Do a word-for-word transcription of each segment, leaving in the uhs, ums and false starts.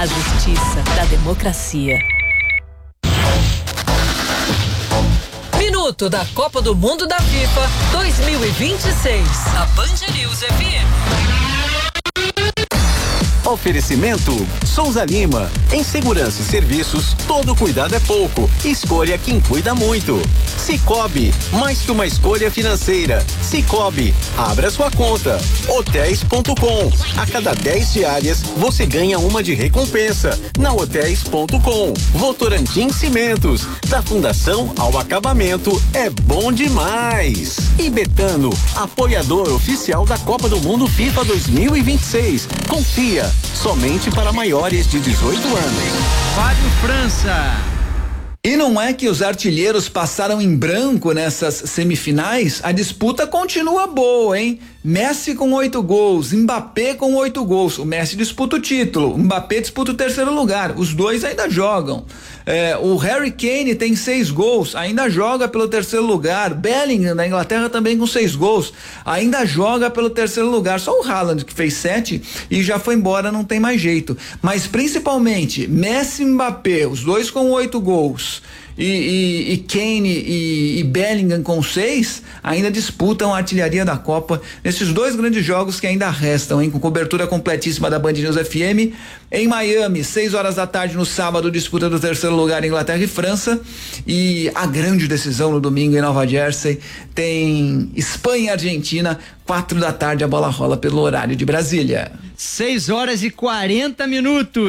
A justiça da democracia. Minuto da Copa do Mundo da FIFA dois mil e vinte e seis. A Band News F M. Oferecimento Souza Lima. Em segurança e serviços, todo cuidado é pouco. Escolha quem cuida muito. Cicobi, mais que uma escolha financeira. Cicobi, abra sua conta. Hotéis ponto com. A cada dez diárias, você ganha uma de recompensa. Na Hotéis ponto com. Votorantim Cimentos. Da fundação ao acabamento, é bom demais. E Betano, apoiador oficial da Copa do Mundo FIFA dois mil e vinte e seis. Confia, somente para maiores de dezoito anos. Fábio França. E não é que os artilheiros passaram em branco nessas semifinais? A disputa continua boa, hein? Messi com oito gols, Mbappé com oito gols. O Messi disputa o título, o Mbappé disputa o terceiro lugar. Os dois ainda jogam. É, o Harry Kane tem seis gols, ainda joga pelo terceiro lugar. Bellingham da Inglaterra também com seis gols, ainda joga pelo terceiro lugar. Só o Haaland que fez sete e já foi embora, não tem mais jeito. Mas principalmente Messi e Mbappé, os dois com oito gols. E, e, e Kane e, e Bellingham com seis ainda disputam a artilharia da Copa nesses dois grandes jogos que ainda restam, hein? Com cobertura completíssima da Band News F M. Em Miami, seis horas da tarde no sábado, disputa do terceiro lugar Inglaterra e França, e a grande decisão no domingo em Nova Jersey tem Espanha e Argentina, quatro da tarde, a bola rola pelo horário de Brasília. seis horas e quarenta minutos.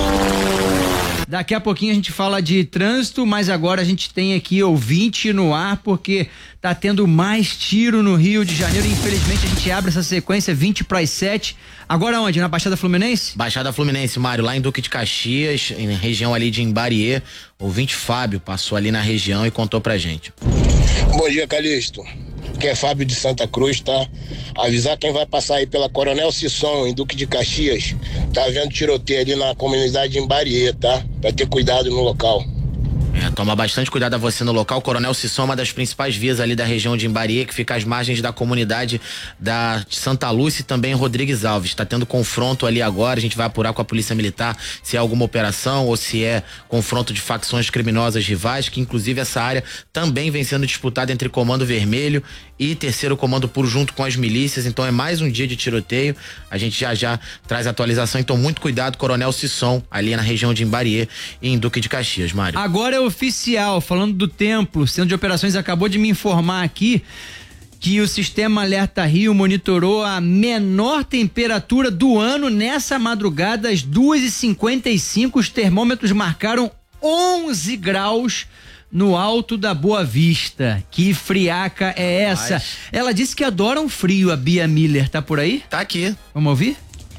Daqui a pouquinho a gente fala de trânsito, mas agora a gente tem aqui ouvinte no ar, porque tá tendo mais tiro no Rio de Janeiro. Infelizmente a gente abre essa sequência vinte para as sete. Agora onde? Na Baixada Fluminense? Baixada Fluminense, Mário, lá em Duque de Caxias, em região ali de Imbariê. O ouvinte Fábio passou ali na região e contou pra gente. Bom dia, Calixto. Que é Fábio de Santa Cruz, tá? Avisar quem vai passar aí pela Coronel Sisson, em Duque de Caxias. Tá havendo tiroteio ali na comunidade de Imbariê, tá? Pra ter cuidado no local. É, toma bastante cuidado a você no local. Coronel Sisson é uma das principais vias ali da região de Imbariê, que fica às margens da comunidade da Santa Lúcia e também Rodrigues Alves. Tá tendo confronto ali agora, a gente vai apurar com a Polícia Militar se é alguma operação ou se é confronto de facções criminosas rivais, que inclusive essa área também vem sendo disputada entre Comando Vermelho e Terceiro Comando Puro junto com as milícias. Então é mais um dia de tiroteio. A gente já já traz atualização, então muito cuidado, Coronel Sisson, ali na região de Imbariê e em Duque de Caxias, Mário. Agora é oficial, falando do templo, o Centro de Operações acabou de me informar aqui que o Sistema Alerta Rio monitorou a menor temperatura do ano nessa madrugada, às duas e cinquenta e cinco. Os termômetros marcaram onze graus no Alto da Boa Vista. Que friaca é essa? Mas... Ela disse que adora um frio, a Bia Miller. Tá por aí? Tá aqui. Vamos ouvir?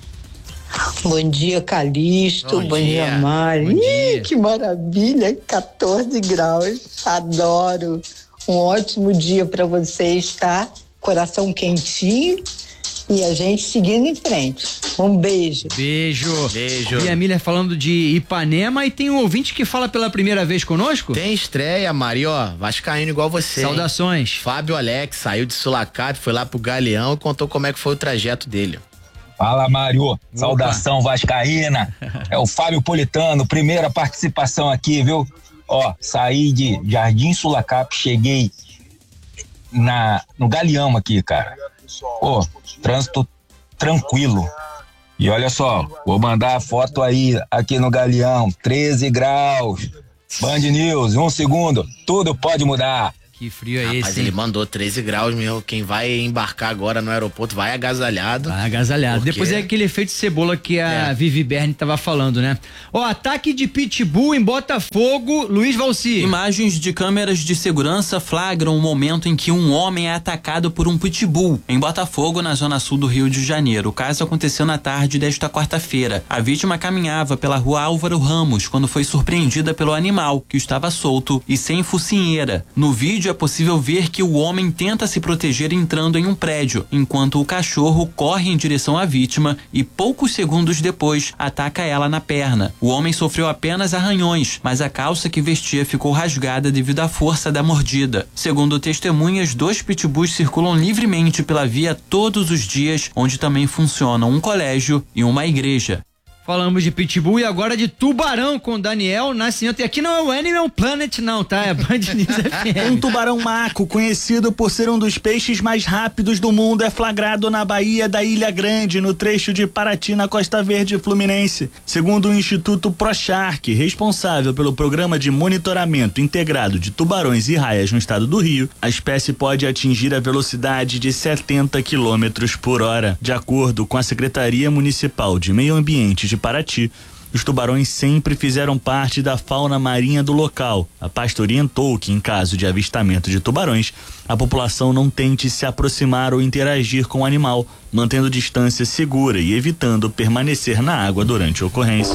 Bom dia, Calixto. Bom, Bom dia, dia Mari. Bom dia. Ih, que maravilha, catorze graus. Adoro. Um ótimo dia para vocês, tá? Coração quentinho e a gente seguindo em frente. Um beijo. Beijo. Beijo. E a Miller falando de Ipanema, e tem um ouvinte que fala pela primeira vez conosco? Tem estreia, Mari, ó, vascaíno igual você. Saudações. Hein? Fábio Alex saiu de Sulacap, foi lá pro Galeão e contou como é que foi o trajeto dele. Fala, Mário. Saudação vascaína. É o Fábio Politano, primeira participação aqui, viu? Ó, saí de Jardim Sulacap, cheguei na, no Galeão aqui, cara. Pô, trânsito tranquilo. E olha só, vou mandar a foto aí, aqui no Galeão, treze graus. Band News, um segundo, tudo pode mudar. Que frio é Rapaz, esse? Ele hein? mandou treze graus, meu. Quem vai embarcar agora no aeroporto vai agasalhado. Vai agasalhado. Porque... Depois é aquele efeito cebola que a É. Vivi Berni tava falando, né? Ó, ataque de pitbull em Botafogo, Luiz Valci. Imagens de câmeras de segurança flagram o momento em que um homem é atacado por um pitbull em Botafogo, na zona sul do Rio de Janeiro. O caso aconteceu na tarde desta quarta-feira. A vítima caminhava pela rua Álvaro Ramos quando foi surpreendida pelo animal, que estava solto e sem focinheira. No vídeo é possível ver que o homem tenta se proteger entrando em um prédio, enquanto o cachorro corre em direção à vítima e poucos segundos depois ataca ela na perna. O homem sofreu apenas arranhões, mas a calça que vestia ficou rasgada devido à força da mordida. Segundo testemunhas, dois pitbulls circulam livremente pela via todos os dias, onde também funcionam um colégio e uma igreja. Falamos de Pitbull e agora de Tubarão com Daniel Nascimento. E aqui não é o Animal Planet não, tá? É Band News F M. Um tubarão maco, conhecido por ser um dos peixes mais rápidos do mundo, é flagrado na Baía da Ilha Grande, no trecho de Paraty, na Costa Verde Fluminense. Segundo o Instituto ProShark, responsável pelo programa de monitoramento integrado de tubarões e raias no estado do Rio, a espécie pode atingir a velocidade de setenta quilômetros por hora. De acordo com a Secretaria Municipal de Meio Ambiente de Paraty, os tubarões sempre fizeram parte da fauna marinha do local. A pasta orientou que, em caso de avistamento de tubarões, a população não tente se aproximar ou interagir com o animal, mantendo distância segura e evitando permanecer na água durante a ocorrência.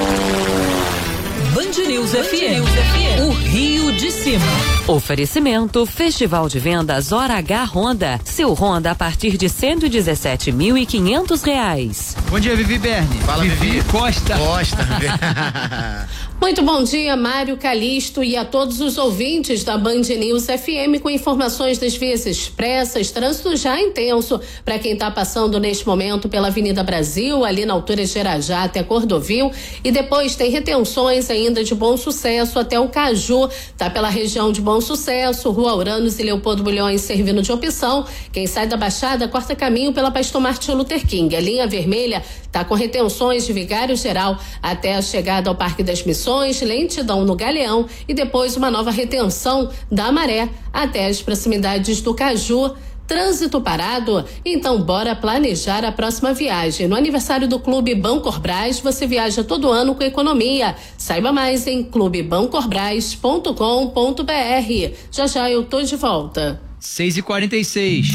Band News F M, o Rio de Cima. Oferecimento Festival de Vendas Hora H Honda. Seu Honda a partir de cento e dezessete mil e quinhentos reais. Bom dia, Vivi Berni. Fala, Vivi. Vivi Costa. Costa. Muito bom dia, Mário Calixto, e a todos os ouvintes da Band News F M com informações das vias expressas, trânsito já intenso para quem está passando neste momento pela Avenida Brasil, ali na altura de Irajá até Cordovil, e depois tem retenções ainda de Bom Sucesso até o Caju, tá pela região de Bom Sucesso, Rua Uranos e Leopoldo Bulhões servindo de opção. Quem sai da Baixada corta caminho pela Pastor Martin Luther King. A linha vermelha tá com retenções de Vigário Geral até a chegada ao Parque das Missões, lentidão no Galeão e depois uma nova retenção da Maré até as proximidades do Caju. Trânsito parado? Então bora planejar a próxima viagem. No aniversário do Clube Bancorbras, você viaja todo ano com economia. Saiba mais em clube bancorbras ponto com ponto br. Já já eu tô de volta. seis e quarenta e seis.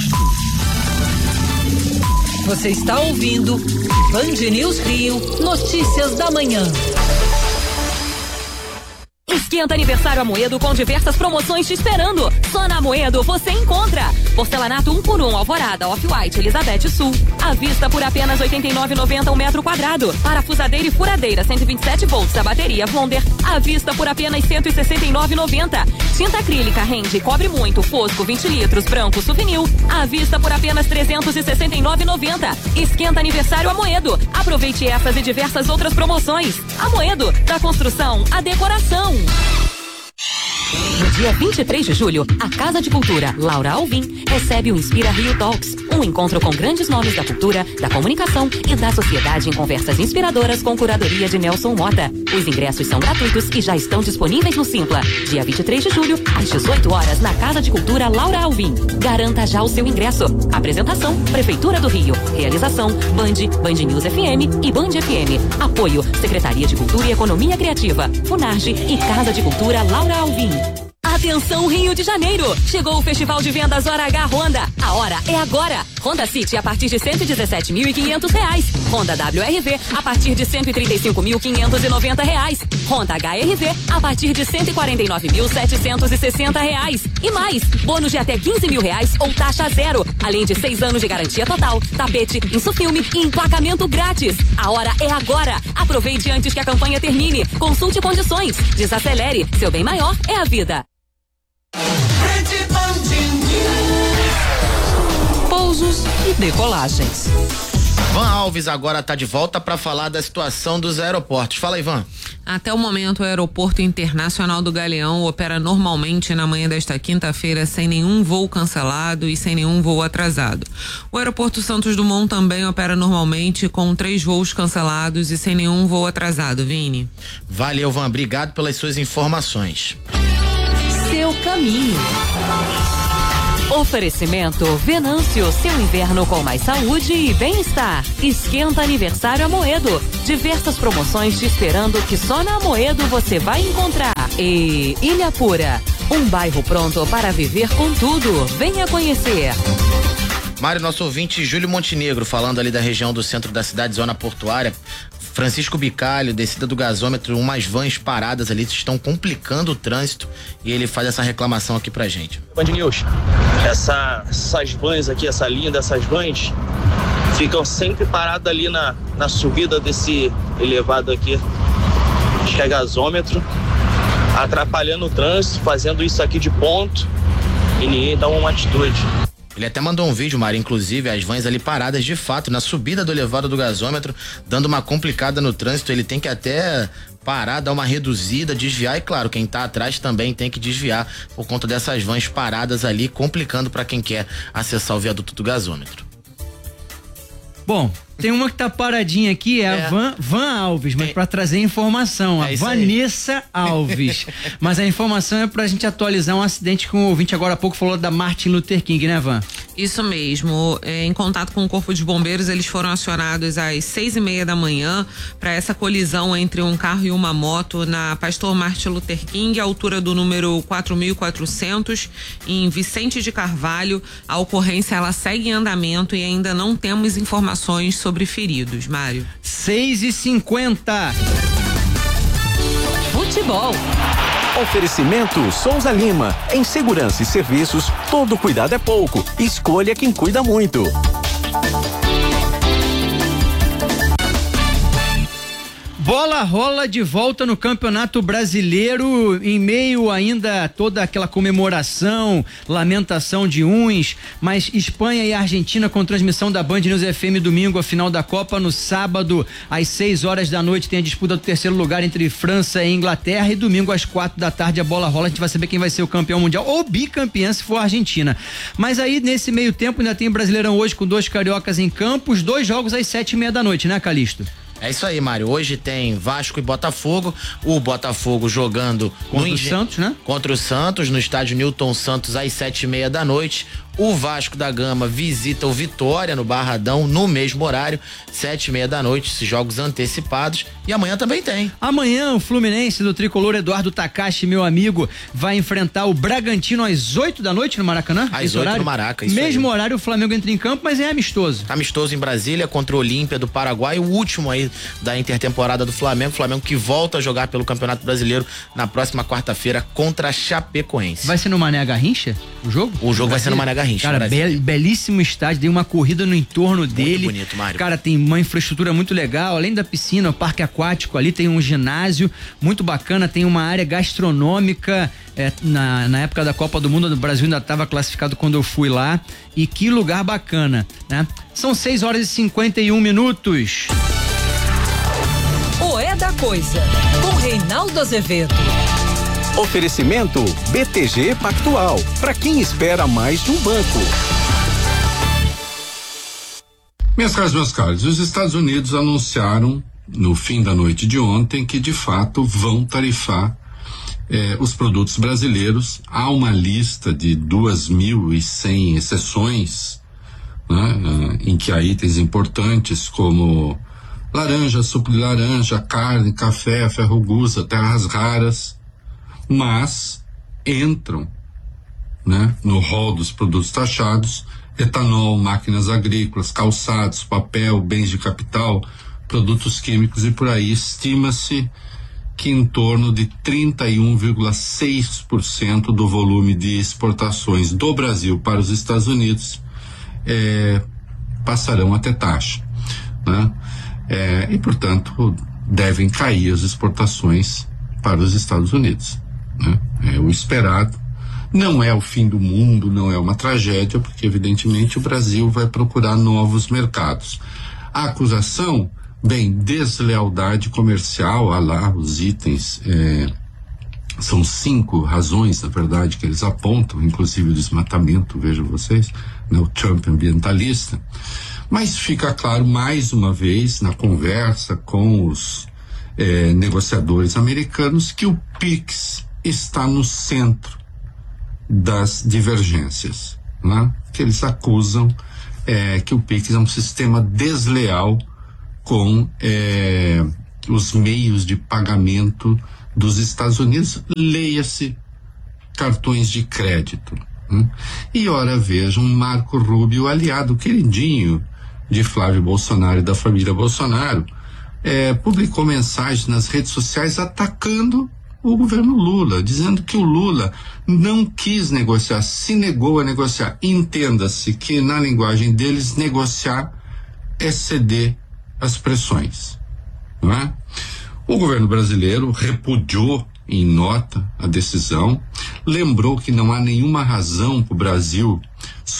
Você está ouvindo Band News Rio, notícias da manhã. Esquenta aniversário Amoedo com diversas promoções te esperando. Só na Amoedo você encontra porcelanato um por um Alvorada, Off-White, Elizabeth Sul. À vista por apenas oitenta e nove reais e noventa centavos o metro quadrado. Parafusadeira e furadeira cento e vinte e sete volts da bateria Wonder. À vista por apenas cento e sessenta e nove reais e noventa centavos. Tinta acrílica Rende, cobre muito, fosco vinte litros, branco Souvenir. À vista por apenas trezentos e sessenta e nove reais e noventa centavos. Esquenta aniversário Amoedo. Aproveite essas e diversas outras promoções. Amoedo, da construção à decoração. No dia vinte e três de julho, a Casa de Cultura Laura Alvim recebe o Inspira Rio Talks, um encontro com grandes nomes da cultura, da comunicação e da sociedade em conversas inspiradoras com curadoria de Nelson Mota. Os ingressos são gratuitos e já estão disponíveis no Simpla. Dia vinte e três de julho, às dezoito horas, na Casa de Cultura Laura Alvim. Garanta já o seu ingresso. Apresentação, Prefeitura do Rio. Realização, Band, Band News F M e Band F M. Apoio, Secretaria de Cultura e Economia Criativa, Funarge e Casa de Cultura Laura Alvim. Atenção Rio de Janeiro! Chegou o Festival de Vendas Hora H Honda. A hora é agora. Honda City a partir de cento e dezessete mil e quinhentos reais. Honda W R V a partir de cento e trinta e cinco mil quinhentos e noventa reais. Honda H R V a partir de cento e quarenta e nove mil setecentos e sessenta reais. E mais, bônus de até quinze mil reais ou taxa zero. Além de seis anos de garantia total, tapete, insufilme e emplacamento grátis. A hora é agora. Aproveite antes que a campanha termine. Consulte condições. Desacelere. Seu bem maior é a vida. Pousos e decolagens. Ivan Alves agora está de volta para falar da situação dos aeroportos. Fala, Ivan. Até o momento, o Aeroporto Internacional do Galeão opera normalmente na manhã desta quinta-feira sem nenhum voo cancelado e sem nenhum voo atrasado. O Aeroporto Santos Dumont também opera normalmente com três voos cancelados e sem nenhum voo atrasado, Vini. Valeu, Ivan. Obrigado pelas suas informações. Seu caminho. Oferecimento Venâncio, seu inverno com mais saúde e bem-estar. Esquenta aniversário Amoedo. Diversas promoções te esperando que só na Amoedo você vai encontrar. E Ilha Pura, um bairro pronto para viver com tudo. Venha conhecer. Mário, nosso ouvinte Júlio Montenegro, falando ali da região do centro da cidade, zona portuária. Francisco Bicalho, descida do gasômetro, umas vans paradas ali estão complicando o trânsito e ele faz essa reclamação aqui pra gente. Band News, essa, essas vans aqui, essa linha dessas vans ficam sempre paradas ali na, na subida desse elevado aqui, acho que é gasômetro, atrapalhando o trânsito, fazendo isso aqui de ponto e ninguém dá uma atitude. Ele até mandou um vídeo, Mário, inclusive, as vans ali paradas de fato na subida do elevado do gasômetro, dando uma complicada no trânsito. Ele tem que até parar, dar uma reduzida, desviar, e claro, quem tá atrás também tem que desviar por conta dessas vans paradas ali, complicando para quem quer acessar o viaduto do gasômetro. Bom, tem uma que tá paradinha aqui, é, é. a Van, Van Alves, mas para trazer informação, é a Vanessa aí. Alves. Mas a informação é pra gente atualizar um acidente que o ouvinte agora há pouco falou da Martin Luther King, né, Van? Isso mesmo. É, em contato com o Corpo de Bombeiros, eles foram acionados às seis e meia da manhã para essa colisão entre um carro e uma moto na Pastor Martin Luther King, à altura do número quatro mil e quatrocentos, em Vicente de Carvalho. A ocorrência ela segue em andamento e ainda não temos informações sobre feridos, Mário. seis e cinquenta. Futebol. Oferecimento Souza Lima. Em segurança e serviços, todo cuidado é pouco. Escolha quem cuida muito. Bola rola de volta no Campeonato Brasileiro, em meio ainda a toda aquela comemoração, lamentação de uns, mas Espanha e Argentina com transmissão da Band News F M domingo, a final da Copa. No sábado, às seis horas da noite, tem a disputa do terceiro lugar entre França e Inglaterra, e domingo às quatro da tarde a bola rola, a gente vai saber quem vai ser o campeão mundial, ou bicampeão se for a Argentina. Mas aí, nesse meio tempo, ainda tem Brasileirão hoje com dois cariocas em campo, os dois jogos às sete e meia da noite, né, Calixto? É isso aí, Mário. Hoje tem Vasco e Botafogo. O Botafogo jogando contra no o Santos, né? Contra o Santos, no estádio Newton Santos, às sete e meia da noite. O Vasco da Gama visita o Vitória no Barradão no mesmo horário, sete e meia da noite, esses jogos antecipados. E amanhã também tem. Amanhã o Fluminense do tricolor Eduardo Takashi, meu amigo, vai enfrentar o Bragantino às oito da noite no Maracanã. Às oito no Maraca, isso mesmo aí. Horário o Flamengo entra em campo, mas é amistoso. Amistoso em Brasília contra o Olímpia do Paraguai, o último aí da intertemporada do Flamengo. Flamengo que volta a jogar pelo Campeonato Brasileiro na próxima quarta-feira contra a Chapecoense. Vai ser no Mané Garrincha o jogo? O jogo vai ser no Mané Garrincha. Cara, be belíssimo estádio, dei uma corrida no entorno muito dele. Bonito, Mário. Cara, tem uma infraestrutura muito legal, além da piscina, o parque aquático ali, tem um ginásio muito bacana, tem uma área gastronômica. É, na, na época da Copa do Mundo, o Brasil ainda estava classificado quando eu fui lá, e que lugar bacana, né? São seis horas e cinquenta e um minutos. O É da Coisa, com Reinaldo Azevedo. Oferecimento B T G Pactual, para quem espera mais de um banco. Minhas caras, meus caros, os Estados Unidos anunciaram no fim da noite de ontem que de fato vão tarifar eh, os produtos brasileiros. Há uma lista de duas mil e cem exceções, né, em que há itens importantes como laranja, suco de laranja, carne, café, ferro-gusa, terras raras, mas entram, né, no rol dos produtos taxados etanol, máquinas agrícolas, calçados, papel, bens de capital, produtos químicos e por aí. Estima-se que em torno de trinta e um vírgula seis por cento do volume de exportações do Brasil para os Estados Unidos é, passarão a ter taxa, né? É, e portanto devem cair as exportações para os Estados Unidos, né? É o esperado. Não é o fim do mundo, não é uma tragédia, porque evidentemente o Brasil vai procurar novos mercados. A acusação, bem, deslealdade comercial, ah lá, os itens, é, são cinco razões, na verdade, que eles apontam, inclusive o desmatamento, vejam vocês, né, o Trump ambientalista. Mas fica claro, mais uma vez, na conversa com os é, negociadores americanos, que o PIX está no centro das divergências, né? Que eles acusam é, que o PIX é um sistema desleal com é, os meios de pagamento dos Estados Unidos, leia-se cartões de crédito, né? E ora vejam, Marco Rubio, aliado queridinho de Flávio Bolsonaro e da família Bolsonaro, é, publicou mensagens nas redes sociais atacando o governo Lula, dizendo que o Lula não quis negociar, se negou a negociar. Entenda-se que, na linguagem deles, negociar é ceder às pressões, não é? O governo brasileiro repudiou em nota a decisão, lembrou que não há nenhuma razão para o Brasil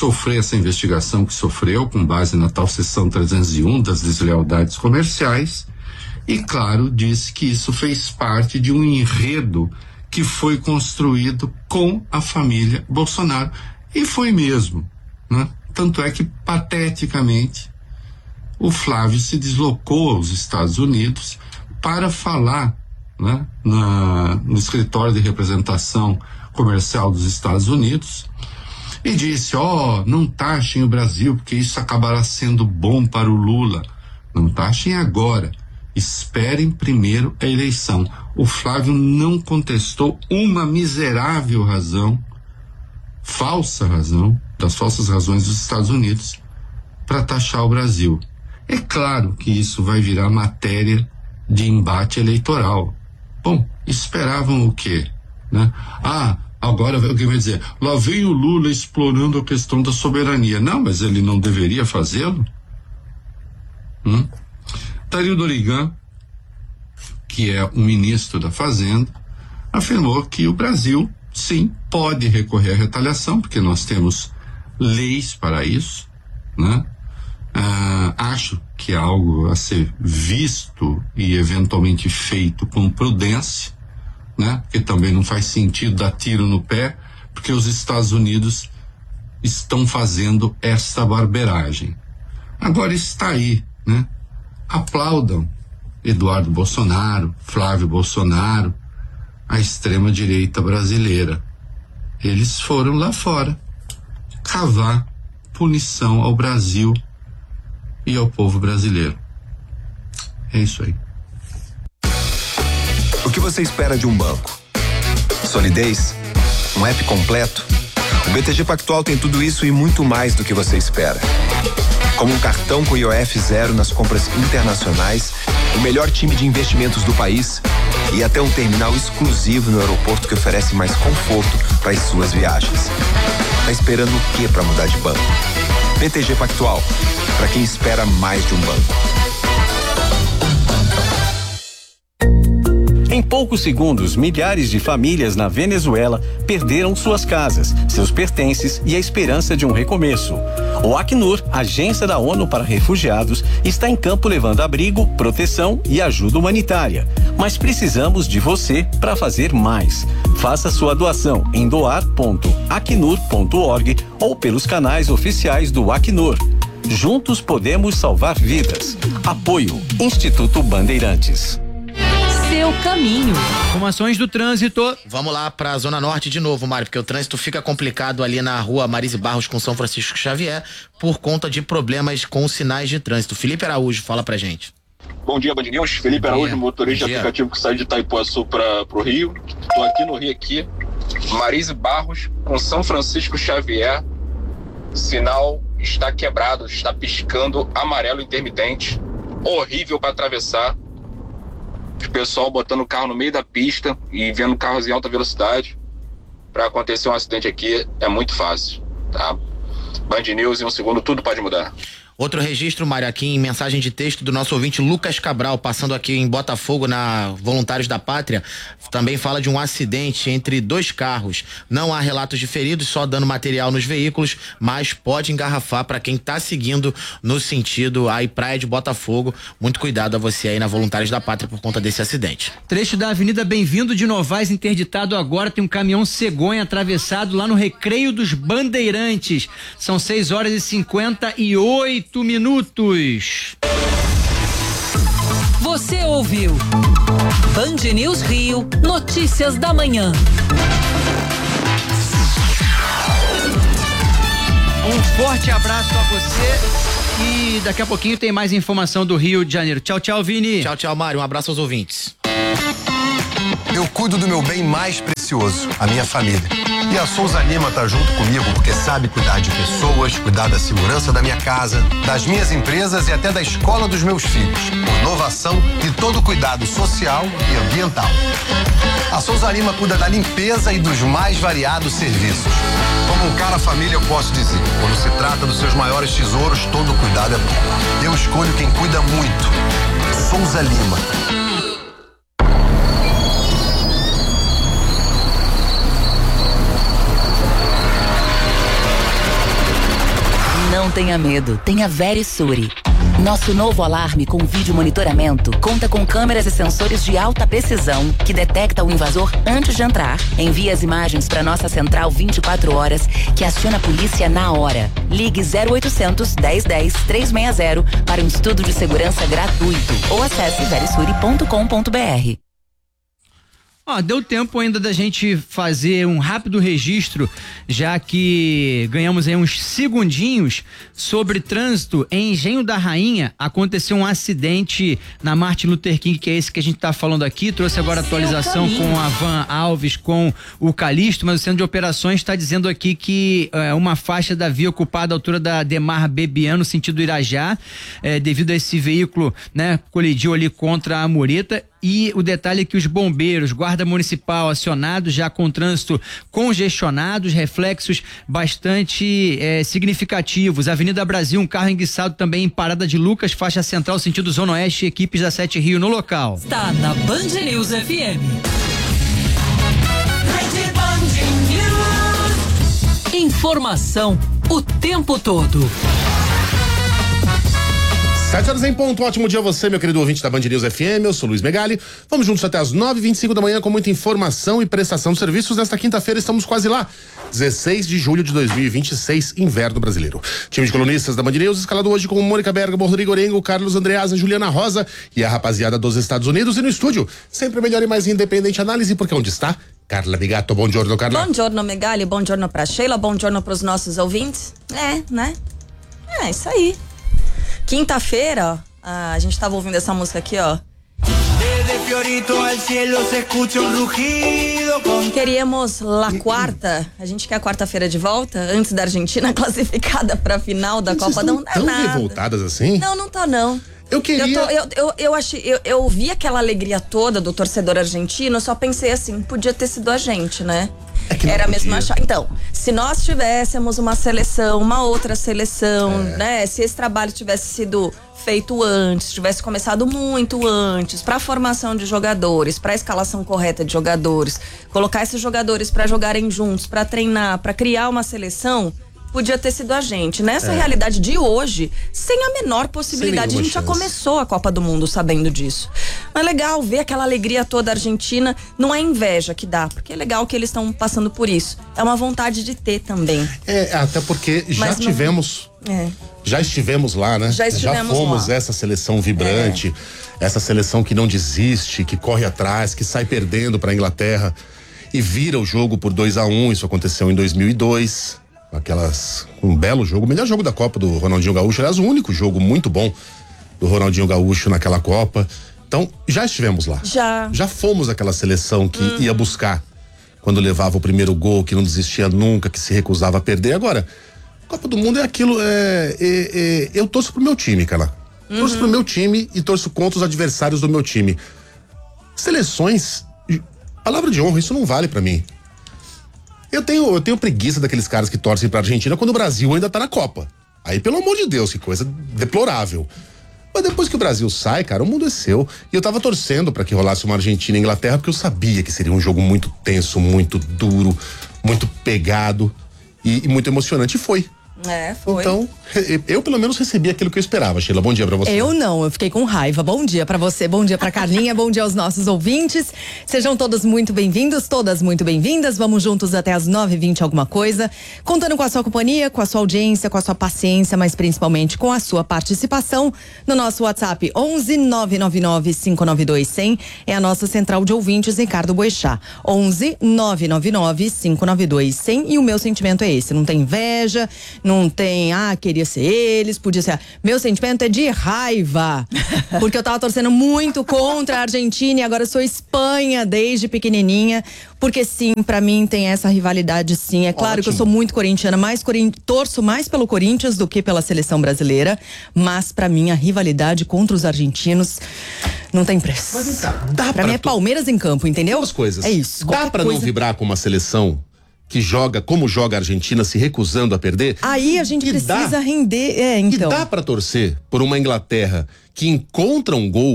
sofrer essa investigação que sofreu, com base na tal seção trezentos e um das deslealdades comerciais, e, claro, disse que isso fez parte de um enredo que foi construído com a família Bolsonaro. E foi mesmo, né? Tanto é que, pateticamente, o Flávio se deslocou aos Estados Unidos para falar, né, na, no escritório de representação comercial dos Estados Unidos, e disse: ó, oh, não taxem o Brasil, porque isso acabará sendo bom para o Lula. Não taxem agora. Esperem primeiro a eleição. O Flávio não contestou uma miserável razão, falsa razão, das falsas razões dos Estados Unidos para taxar o Brasil. É claro que isso vai virar matéria de embate eleitoral. Bom, esperavam o quê? Né? Ah, agora alguém vai dizer, lá vem o Lula explorando a questão da soberania. Não, mas ele não deveria fazê-lo? Hum? Dario Dorigan, que é o ministro da Fazenda, afirmou que o Brasil, sim, pode recorrer à retaliação, porque nós temos leis para isso, né? Ah, acho que é algo a ser visto e eventualmente feito com prudência, né? Porque também não faz sentido dar tiro no pé, porque os Estados Unidos estão fazendo essa barberagem. Agora está aí, né? Aplaudam Eduardo Bolsonaro, Flávio Bolsonaro, a extrema-direita brasileira. Eles foram lá fora cavar punição ao Brasil e ao povo brasileiro. É isso aí. O que você espera de um banco? Solidez? Um app completo? O B T G Pactual tem tudo isso e muito mais do que você espera. Como um cartão com I O F zero nas compras internacionais, o melhor time de investimentos do país e até um terminal exclusivo no aeroporto que oferece mais conforto para as suas viagens. Tá esperando o que para mudar de banco? B T G Pactual, para quem espera mais de um banco. Em poucos segundos, milhares de famílias na Venezuela perderam suas casas, seus pertences e a esperança de um recomeço. O Acnur, agência da ONU para refugiados, está em campo levando abrigo, proteção e ajuda humanitária. Mas precisamos de você para fazer mais. Faça sua doação em doar ponto acnur ponto org ou pelos canais oficiais do Acnur. Juntos podemos salvar vidas. Apoio Instituto Bandeirantes. Seu caminho. Informações do trânsito. Vamos lá pra Zona Norte de novo, Mário, porque o trânsito fica complicado ali na rua Marise Barros com São Francisco Xavier por conta de problemas com sinais de trânsito. Felipe Araújo, fala pra gente. Bom dia, Band News. Felipe Araújo, motorista de aplicativo que sai de Itaipuaçu para o Rio. Estou aqui no Rio, aqui. Marise Barros com São Francisco Xavier. Sinal está quebrado, está piscando amarelo intermitente. Horrível para atravessar. O pessoal botando o carro no meio da pista e vendo carros em alta velocidade. Para acontecer um acidente aqui é muito fácil, tá? Band News, em um segundo tudo pode mudar. Outro registro, Mário, aqui em mensagem de texto do nosso ouvinte Lucas Cabral, passando aqui em Botafogo na Voluntários da Pátria, também fala de um acidente entre dois carros. Não há relatos de feridos, só dano material nos veículos, mas pode engarrafar para quem tá seguindo no sentido aí Praia de Botafogo. Muito cuidado a você aí na Voluntários da Pátria por conta desse acidente. Trecho da Avenida Bem-vindo de Novaes interditado agora, tem um caminhão cegonha atravessado lá no Recreio dos Bandeirantes. São seis horas e cinquenta e oito minutos. Você ouviu Band News Rio, notícias da manhã. Um forte abraço a você e daqui a pouquinho tem mais informação do Rio de Janeiro. Tchau, tchau, Vini. Tchau, tchau, Mário. Um abraço aos ouvintes. Eu cuido do meu bem mais precioso, a minha família. E a Souza Lima tá junto comigo porque sabe cuidar de pessoas, cuidar da segurança da minha casa, das minhas empresas e até da escola dos meus filhos. Com inovação e todo cuidado social e ambiental. A Souza Lima cuida da limpeza e dos mais variados serviços. Como um cara família, eu posso dizer, quando se trata dos seus maiores tesouros, todo cuidado é bom. Eu escolho quem cuida muito. Souza Lima. tenha medo, tenha Verisure. Nosso novo alarme com vídeo monitoramento conta com câmeras e sensores de alta precisão que detecta o invasor antes de entrar. Envia as imagens para nossa central vinte e quatro horas, que aciona a polícia na hora. Ligue zero oitocentos, dez dez, trezentos e sessenta para um estudo de segurança gratuito ou acesse verisure ponto com ponto br. Ó, deu tempo ainda da gente fazer um rápido registro, já que ganhamos aí uns segundinhos sobre trânsito. Em Engenho da Rainha aconteceu um acidente na Martin Luther King, que é esse que a gente tá falando aqui. Trouxe agora a atualização com a Van Alves, com o Calixto, mas o Centro de Operações está dizendo aqui que é, uma faixa da via ocupada à altura da Demar Bebiano, sentido Irajá, é, devido a esse veículo, né, colidiu ali contra a mureta. E o detalhe é que os bombeiros, guarda municipal acionados, já com trânsito congestionado, reflexos bastante eh, significativos. Avenida Brasil, um carro enguiçado também em Parada de Lucas, faixa central, sentido Zona Oeste, equipes da Sete Rio no local. Está na Band News F M. Informação o tempo todo. Sete horas em ponto, ótimo dia a você, meu querido ouvinte da Band News F M, eu sou Luiz Megali. Vamos juntos até as nove e vinte e cinco da manhã com muita informação e prestação de serviços. Nesta quinta-feira estamos quase lá, dezesseis de julho de dois mil e vinte e seis, inverno brasileiro. Time de colunistas da Band News, escalado hoje com Mônica Bergamo, Rodrigo Orengo, Carlos Andreasa, Juliana Rosa e a rapaziada dos Estados Unidos. E no estúdio, sempre melhor e mais independente análise, porque onde está? Carla Bigato, bom giorno, Carla. Bom giorno, Megali, bom giorno pra Sheila, bom giorno pros nossos ouvintes. É, né? É, isso aí. Quinta-feira, a gente tava ouvindo essa música aqui, ó. Queríamos la quarta. A gente quer a quarta-feira de volta, antes da Argentina classificada pra final da Copa. Vocês não estão tão nada. revoltadas assim? Não, não tô não. Eu queria... Eu, tô, eu, eu, eu, achei, eu, eu vi aquela alegria toda do torcedor argentino, eu só pensei assim, podia ter sido a gente, né? É Era a mesma chave. Então, se nós tivéssemos uma seleção, uma outra seleção, é. né? Se esse trabalho tivesse sido feito antes, tivesse começado muito antes, para a formação de jogadores, para a escalação correta de jogadores, colocar esses jogadores para jogarem juntos, para treinar, para criar uma seleção, podia ter sido a gente. Nessa é. realidade de hoje, sem a menor possibilidade, a gente chance. já começou a Copa do Mundo sabendo disso. Mas é legal ver aquela alegria toda argentina, não é inveja que dá, porque é legal que eles estão passando por isso. É uma vontade de ter também. É, até porque já Mas tivemos... Não... É. Já estivemos lá, né? Já estivemos Já fomos lá. essa seleção vibrante, é. essa seleção que não desiste, que corre atrás, que sai perdendo para a Inglaterra e vira o jogo por dois a um. Isso aconteceu em dois mil e dois. Aquelas, um belo jogo, o melhor jogo da Copa do Ronaldinho Gaúcho, aliás, o único jogo muito bom do Ronaldinho Gaúcho naquela Copa. Então, já estivemos lá. Já. Já fomos aquela seleção que Hum. ia buscar quando levava o primeiro gol, que não desistia nunca, que se recusava a perder. Agora, Copa do Mundo é aquilo, é, é, é, eu torço pro meu time, cara. Uhum. Torço pro meu time e torço contra os adversários do meu time. Seleções, palavra de honra, isso não vale pra mim. Eu tenho, eu tenho preguiça daqueles caras que torcem pra Argentina quando o Brasil ainda tá na Copa. Aí, pelo amor de Deus, que coisa deplorável. Mas depois que o Brasil sai, cara, o mundo é seu. E eu tava torcendo pra que rolasse uma Argentina e Inglaterra, porque eu sabia que seria um jogo muito tenso, muito duro, muito pegado e, e muito emocionante. E foi. É, foi. Então, eu pelo menos recebi aquilo que eu esperava, Sheila. Bom dia pra você. Eu não, eu fiquei com raiva. Bom dia pra você, bom dia pra Carlinha, bom dia aos nossos ouvintes. Sejam todos muito bem-vindos, todas muito bem-vindas. Vamos juntos até as nove e vinte alguma coisa, contando com a sua companhia, com a sua audiência, com a sua paciência, mas principalmente com a sua participação no nosso WhatsApp onze nove nove nove cinco nove dois cem é a nossa central de ouvintes, Ricardo Boechat. onze nove nove nove cinco nove dois cem e o meu sentimento é esse, não tem inveja, não Não tem, ah, queria ser eles, podia ser. Meu sentimento é de raiva. Porque eu tava torcendo muito contra a Argentina e agora eu sou Espanha desde pequenininha. Porque sim, pra mim tem essa rivalidade sim. É claro Ótimo. que eu sou muito corintiana, mais corin... torço mais pelo Corinthians do que pela seleção brasileira. Mas pra mim a rivalidade contra os argentinos não tem preço. Mas tá, dá pra, pra mim é Palmeiras em campo, entendeu? Duas coisas. É isso. Dá pra coisa... não vibrar com uma seleção que joga como joga a Argentina, se recusando a perder? Aí a gente e precisa dá, render, é, então. E dá pra torcer por uma Inglaterra que encontra um gol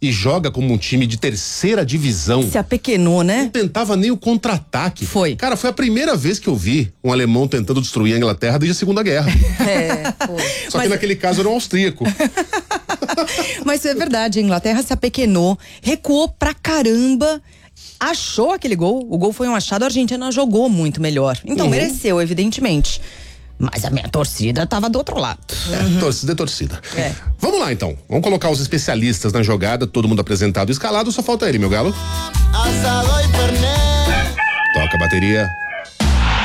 e joga como um time de terceira divisão. Se apequenou, né? Não tentava nem o contra-ataque. Foi. Cara, foi a primeira vez que eu vi um alemão tentando destruir a Inglaterra desde a Segunda Guerra. É, foi. Só Mas... que naquele caso era um austríaco. Mas é verdade, a Inglaterra se apequenou, recuou pra caramba, achou aquele gol, o gol foi um achado, a Argentina jogou muito melhor. Então Uhum. mereceu, evidentemente. Mas a minha torcida tava do outro lado. É, torcida é torcida. É. Vamos lá então, vamos colocar os especialistas na jogada, todo mundo apresentado e escalado, só falta ele, meu galo. Toca a bateria.